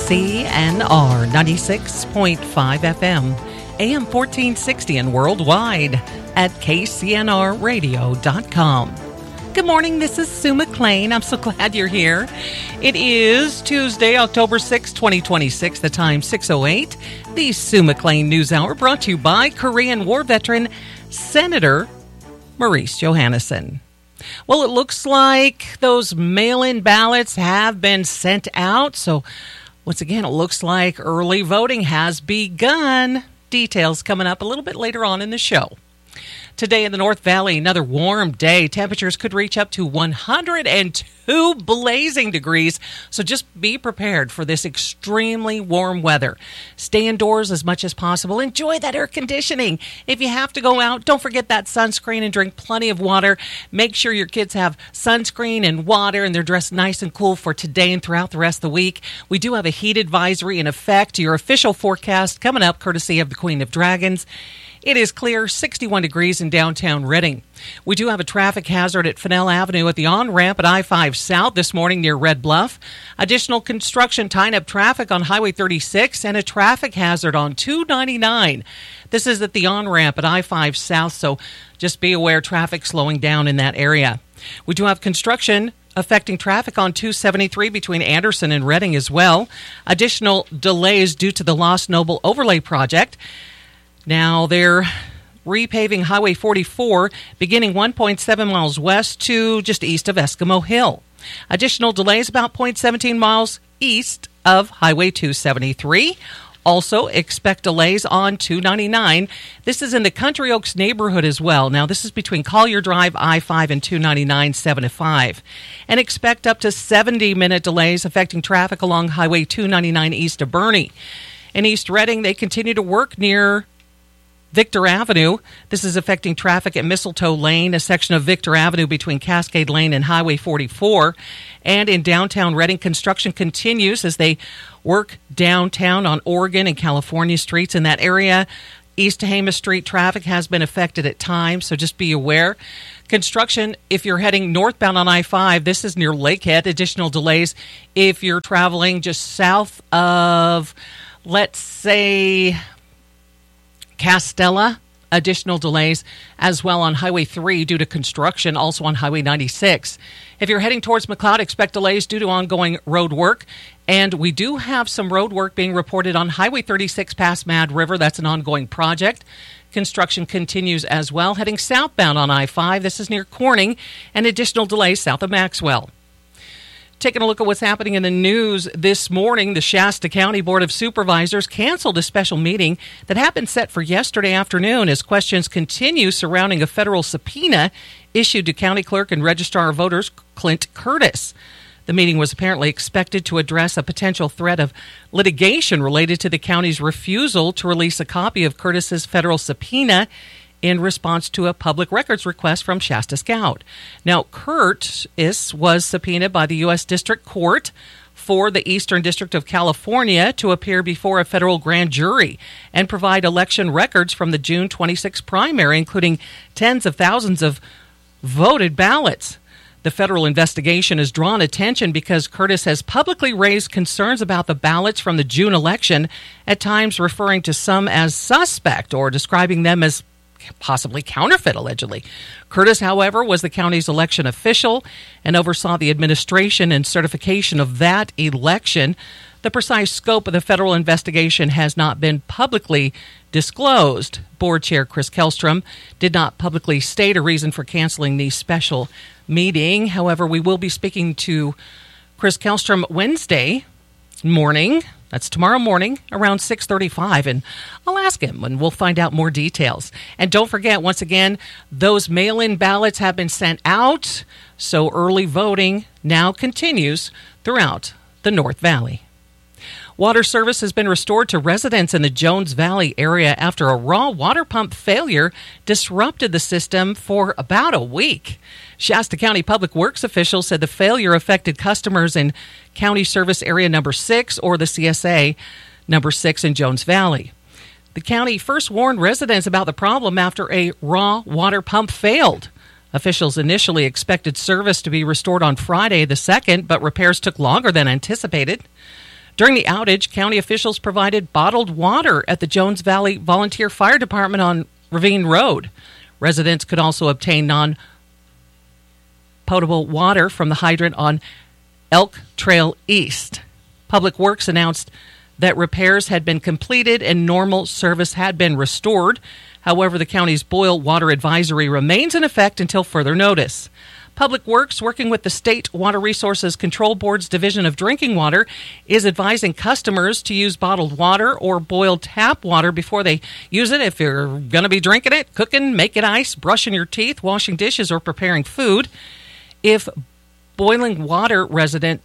KCNR 96.5 FM, AM 1460 and worldwide at kcnrradio.com. Good morning, this is Sue McLean. I'm so glad you're here. It is Tuesday, October 6, 2026, the time 6:08. The Sue McLean News Hour brought to you by Korean War veteran Senator Maurice Johannesson. Well, it looks like those mail-in ballots have been sent out. So, once again, it looks like early voting has begun. Details coming up a little bit later on in the show. Today in the North Valley, another warm day. Temperatures could reach up to 102 blazing degrees. So just be prepared for this extremely warm weather. Stay indoors as much as possible. Enjoy that air conditioning. If you have to go out, don't forget that sunscreen and drink plenty of water. Make sure your kids have sunscreen and water and they're dressed nice and cool for today and throughout the rest of the week. We do have a heat advisory in effect. Your official forecast coming up courtesy of the Queen of Dragons. It is clear, 61 degrees in downtown Reading. We do have a traffic hazard at Fennell Avenue at the on-ramp at I-5 South this morning near Red Bluff. Additional construction tying up traffic on Highway 36 and a traffic hazard on 299. This is at the on-ramp at I-5 South, so just be aware traffic slowing down in that area. We do have construction affecting traffic on 273 between Anderson and Reading as well. Additional delays due to the Lost Noble Overlay Project. Now, they're repaving Highway 44, beginning 1.7 miles west to just east of Eskimo Hill. Additional delays about 0.17 miles east of Highway 273. Also, expect delays on 299. This is in the Country Oaks neighborhood as well. Now, this is between Collier Drive, I-5, and 299, 7 to 5. And expect up to 70-minute delays affecting traffic along Highway 299 east of Bernie. In East Reading, they continue to work near Victor Avenue. This is affecting traffic at Mistletoe Lane, a section of Victor Avenue between Cascade Lane and Highway 44. And in downtown Reading, construction continues as they work downtown on Oregon and California streets in that area. East Hamas Street traffic has been affected at times, so just be aware. Construction, if you're heading northbound on I-5, this is near Lakehead. Additional delays if you're traveling just south of, let's say, Castella. Additional delays as well on Highway 3 due to construction, also on Highway 96. If you're heading towards McLeod, expect delays due to ongoing road work. And we do have some road work being reported on Highway 36 past Mad River. That's an ongoing project. Construction continues as well. Heading southbound on I-5, this is near Corning, and additional delays south of Maxwell. Taking a look at what's happening in the news this morning, the Shasta County Board of Supervisors canceled a special meeting that had been set for yesterday afternoon as questions continue surrounding a federal subpoena issued to County Clerk and Registrar of Voters Clint Curtis. The meeting was apparently expected to address a potential threat of litigation related to the county's refusal to release a copy of Curtis's federal subpoena in response to a public records request from Shasta Scout. Now, Curtis was subpoenaed by the U.S. District Court for the Eastern District of California to appear before a federal grand jury and provide election records from the June 26 primary, including tens of thousands of voted ballots. The federal investigation has drawn attention because Curtis has publicly raised concerns about the ballots from the June election, at times referring to some as suspect or describing them as possibly counterfeit, allegedly. Curtis, however, was the county's election official and oversaw the administration and certification of that election. The precise scope of the federal investigation has not been publicly disclosed. Board Chair Chris Kellstrom did not publicly state a reason for canceling the special meeting. However, we will be speaking to Chris Kellstrom Wednesday morning. That's tomorrow morning around 6:35, and I'll ask him, and we'll find out more details. And don't forget, once again, those mail-in ballots have been sent out, so early voting now continues throughout the North Valley. Water service has been restored to residents in the Jones Valley area after a raw water pump failure disrupted the system for about a week. Shasta County Public Works officials said the failure affected customers in County Service Area Number 6 or the CSA Number 6 in Jones Valley. The county first warned residents about the problem after a raw water pump failed. Officials initially expected service to be restored on Friday the 2nd, but repairs took longer than anticipated. During the outage, county officials provided bottled water at the Jones Valley Volunteer Fire Department on Ravine Road. Residents could also obtain non-potable water from the hydrant on Elk Trail East. Public Works announced that repairs had been completed and normal service had been restored. However, the county's boil water advisory remains in effect until further notice. Public Works, working with the State Water Resources Control Board's Division of Drinking Water, is advising customers to use bottled water or boiled tap water before they use it. If you're going to be drinking it, cooking, making ice, brushing your teeth, washing dishes, or preparing food. If boiling water, residents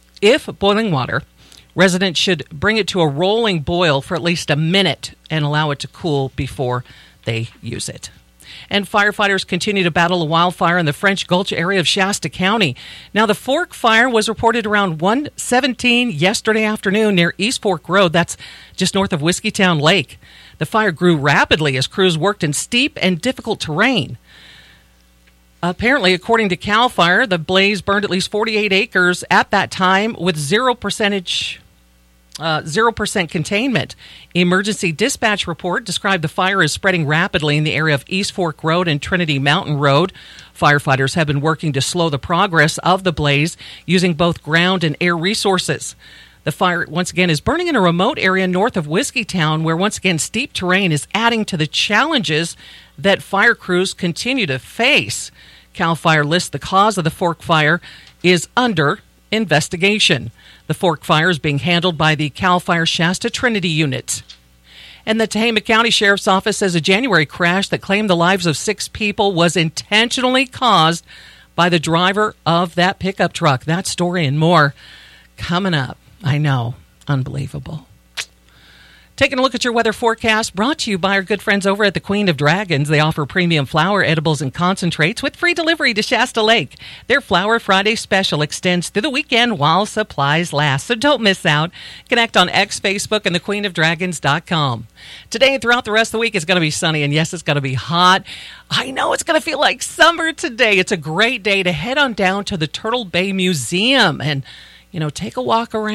should bring it to a rolling boil for at least a minute and allow it to cool before they use it. And firefighters continue to battle a wildfire in the French Gulch area of Shasta County. Now, the Fork Fire was reported around 1:17 yesterday afternoon near East Fork Road. That's just north of Whiskeytown Lake. The fire grew rapidly as crews worked in steep and difficult terrain. Apparently, according to CAL FIRE, the blaze burned at least 48 acres at that time with 0% containment. Emergency dispatch report described the fire as spreading rapidly in the area of East Fork Road and Trinity Mountain Road. Firefighters have been working to slow the progress of the blaze using both ground and air resources. The fire, once again, is burning in a remote area north of Whiskeytown, where, once again, steep terrain is adding to the challenges that fire crews continue to face. CAL FIRE lists the cause of the Fork Fire is under investigation. The Fork Fire is being handled by the CAL FIRE Shasta Trinity Unit. And the Tehama County Sheriff's Office says a January crash that claimed the lives of 6 people was intentionally caused by the driver of that pickup truck. That story and more coming up. I know. Unbelievable. Taking a look at your weather forecast, brought to you by our good friends over at the Queen of Dragons. They offer premium flour, edibles, and concentrates with free delivery to Shasta Lake. Their Flower Friday special extends through the weekend while supplies last, so don't miss out. Connect on X, Facebook, and thequeenofdragons.com. Today and throughout the rest of the week, it's going to be sunny, and yes, it's going to be hot. I know it's going to feel like summer today. It's a great day to head on down to the Turtle Bay Museum and, take a walk around.